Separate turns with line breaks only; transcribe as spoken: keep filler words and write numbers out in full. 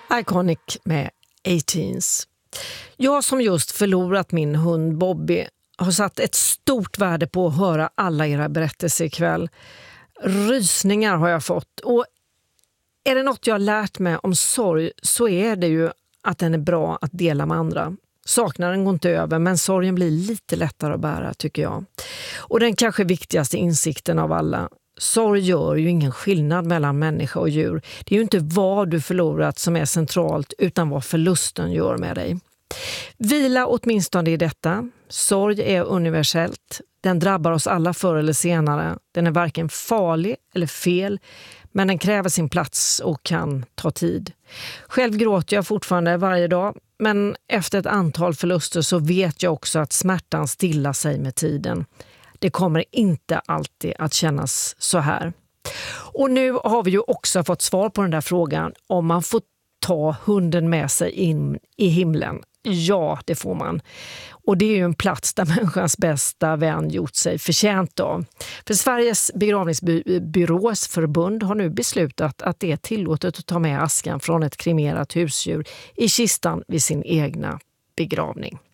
Iconic med Eighteens. Jag som just förlorat min hund Bobby har satt ett stort värde på att höra alla era berättelser ikväll. Rysningar har jag fått, och är det något jag har lärt mig om sorg så är det ju att den är bra att dela med andra. Saknaden går inte över, men sorgen blir lite lättare att bära, tycker jag. Och den kanske viktigaste insikten av alla: sorg gör ju ingen skillnad mellan människa och djur. Det är ju inte vad du förlorat som är centralt, utan vad förlusten gör med dig. Vila åtminstone i detta. Sorg är universellt. Den drabbar oss alla förr eller senare. Den är varken farlig eller fel, men den kräver sin plats och kan ta tid. Själv gråter jag fortfarande varje dag, men efter ett antal förluster så vet jag också att smärtan stillar sig med tiden. Det kommer inte alltid att kännas så här. Och nu har vi ju också fått svar på den där frågan om man får ta hunden med sig in i himlen. Ja, det får man. Och det är ju en plats där människans bästa vän gjort sig förtjänt av. För Sveriges begravningsbyrås förbund har nu beslutat att det är tillåtet att ta med askan från ett kremerat husdjur i kistan vid sin egna begravning.